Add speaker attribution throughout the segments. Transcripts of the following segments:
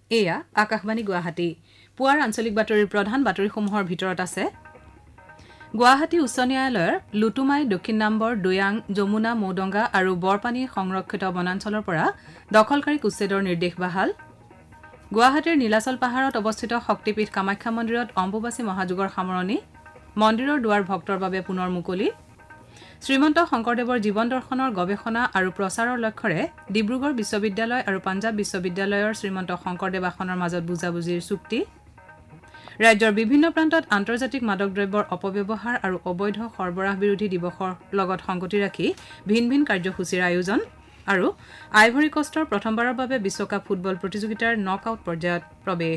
Speaker 1: এয়া আকাশবাণী গুৱাহাটী পুৱাৰ আঞ্চলিক বাতৰিৰ প্ৰধান বাতৰিসমূহৰ ভিতৰত আছে গুৱাহাটী উচ্চ ন্যায়ালয়ৰ লুটুমাই দক্ষিণ নম্বৰ দৈয়াং যমুনা মৌডঙ্গা আৰু বৰপানী সংৰক্ষিত বনাঞ্চলৰ পৰা দখলকাৰীক উচ্ছেদৰ নিৰ্দেশ বাহাল গুৱাহাটীৰ নীলাচল পাহাৰত অৱস্থিত শক্তিপীঠ কামাখ্যা মন্দিৰত অম্বুবাচী মহাযুগৰ সামৰণি মন্দিৰৰ দুৱাৰ ভক্তৰ বাবে পুনৰ মুকলি শ্ৰীমন্ত শংকৰদেৱৰ জীৱন দৰ্শনৰ গৱেষণা আৰু প্ৰচাৰৰ লক্ষ্যৰে ডিব্ৰুগড় বিশ্ববিদ্যালয় আৰু পাঞ্জাৱ বিশ্ববিদ্যালয়ৰ শ্ৰীমন্ত শংকৰদেৱ আসনৰ মাজত বুজাবুজিৰ চুক্তি ৰাজ্যৰ বিভিন্ন প্ৰান্তত আন্তৰ্জাতিক মাদক দ্ৰব্যৰ অপব্যৱহাৰ আৰু অবৈধ সৰবৰাহ বিৰোধী দিৱসৰ লগত সংগতি ৰাখি ভিন ভিন কাৰ্যসূচীৰ আয়োজন আৰু আইভৰী কষ্টৰ প্ৰথমবাৰৰ বাবে বিশ্বকাপ ফুটবল প্ৰতিযোগিতাৰ নক আউট পৰ্যায়ত প্ৰৱেশ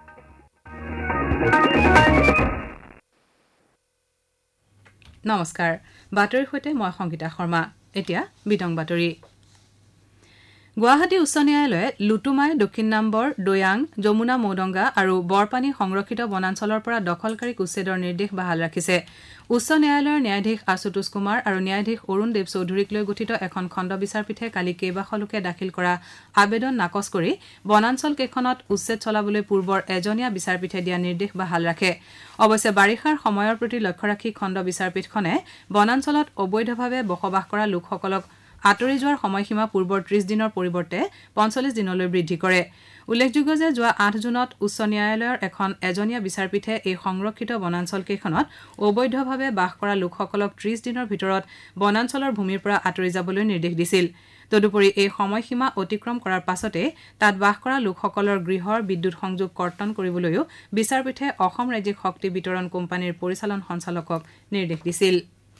Speaker 1: নমস্কাৰ বাতৰিৰ সৈতে মই সংগীতা শৰ্মা এতিয়া বিতং বাতৰি গুৱাহাটী উচ্চ ন্যায়ালয়ে লুটুমাই দক্ষিণ নম্বৰ দৈয়াং যমুনা মৌডঙ্গা আৰু বৰপানী সংৰক্ষিত বনাঞ্চলৰ পৰা দখলকাৰীক উচ্ছেদৰ নিৰ্দেশ বাহাল ৰাখিছে উচ্চ ন্যায়ালয়ৰ ন্যায়াধীশ আশুতোষ কুমাৰ আৰু ন্যায়াধীশ অৰুণ দেৱ চৌধুৰীক লৈ গঠিত এখন খণ্ড বিচাৰপীঠে কালি কেইবাশলোকে দাখিল কৰা আবেদন নাকচ কৰি বনাঞ্চল কেইখনত উচ্ছেদ চলাবলৈ পূৰ্বৰ এজনীয়া বিচাৰপীঠে দিয়া নিৰ্দেশ বাহাল ৰাখে অৱশ্যে বাৰিষাৰ সময়ৰ প্ৰতি লক্ষ্য ৰাখি খণ্ড বিচাৰপীঠখনে বনাঞ্চলত অবৈধভাৱে বসবাস কৰা লোকসকলক আঁতৰি যোৱাৰ সময়সীমা পূৰ্বৰ 30 দিনৰ পৰিৱৰ্তে 45 দিনলৈ বৃদ্ধি কৰে উল্লেখযোগ্য যে যোৱা 8 জুনত উচ্চ ন্যায়ালয়ৰ এখন এজনীয়া বিচাৰপীঠে এই সংৰক্ষিত বনাঞ্চল কেইখনত অবৈধভাৱে বাস কৰা লোকসকলক 30 দিনৰ ভিতৰত বনাঞ্চলৰ ভূমিৰ পৰা আঁতৰি যাবলৈ নিৰ্দেশ দিছিল তদুপৰি এই সময়সীমা অতিক্ৰম কৰাৰ পাছতে তাত বাস কৰা লোকসকলৰ গৃহৰ বিদ্যুৎ সংযোগ কৰ্তন কৰিবলৈও বিচাৰপীঠে অসম ৰাজ্যিক শক্তি বিতৰণ কোম্পানীৰ পৰিচালন সঞ্চালকক নিৰ্দেশ দিছিল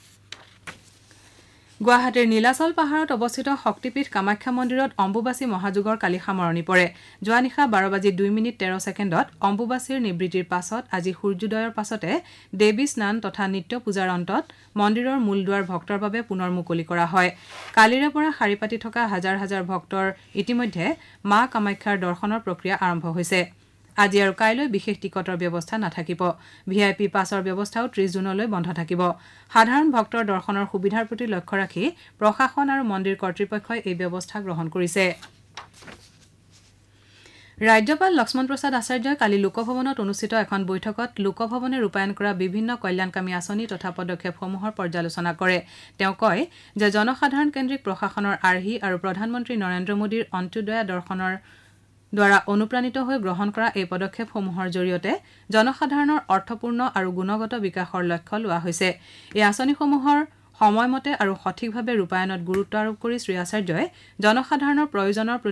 Speaker 1: গুৱাহাটীৰ নীলাচল পাহাৰত অৱস্থিত শক্তিপীঠ কামাখ্যা মন্দিৰত অম্বুবাচী মহাযুগৰ কালি সামৰণি পৰে যোৱা নিশা 12:02:13 অম্বুবাচীৰ নিবৃত্তিৰ পাছত আজি সূৰ্যোদয়ৰ পাছতে দেৱী স্নান তথা নিত্য পূজাৰ অন্তত মন্দিৰৰ মূল দুৱাৰ ভক্তৰ বাবে পুনৰ মুকলি কৰা হয় কালিৰে পৰা শাৰী পাতি থকা হাজাৰ হাজাৰ ভক্তৰ ইতিমধ্যে মা কামাখ্যাৰ দৰ্শনৰ প্ৰক্ৰিয়া আৰম্ভ হৈছে আজি আৰু কাইলৈ বিশেষ টিকটৰ ব্যৱস্থা নাথাকিব ভিআইপি পাছৰ ব্যৱস্থাও 30 জুনলৈ বন্ধ থাকিব সাধাৰণ ভক্তৰ দৰ্শনৰ সুবিধাৰ প্ৰতি লক্ষ্য ৰাখি প্ৰশাসন আৰু মন্দিৰ কৰ্তৃপক্ষই এই ব্যৱস্থা গ্ৰহণ কৰিছে ৰাজ্যপাল লক্ষ্মণ প্ৰসাদ আচাৰ্যই কালি লোকভৱনত অনুষ্ঠিত এখন বৈঠকত লোকভৱনে ৰূপায়ণ কৰা বিভিন্ন কল্যাণকামী আঁচনি তথা পদক্ষেপসমূহৰ পৰ্যালোচনা কৰে তেওঁ কয় যে জনসাধাৰণ কেন্দ্ৰিক প্ৰশাসনৰ আৰ্হি আৰু প্ৰধানমন্ত্ৰী নৰেন্দ্ৰ মোদীৰ অন্ত্যোদয়া দৰ্শনৰ দ্বাৰা অনুপ্ৰাণিত হৈ গ্ৰহণ কৰা এই পদক্ষেপসমূহৰ জৰিয়তে জনসাধাৰণৰ অৰ্থপূৰ্ণ আৰু গুণগত বিকাশৰ লক্ষ্য লোৱা হৈছে এই আঁচনিসমূহৰ সময়মতে আৰু সঠিকভাৱে ৰূপায়ণত গুৰুত্ব আৰোপ কৰি শ্ৰী আচাৰ্যই জনসাধাৰণৰ প্ৰয়োজনৰ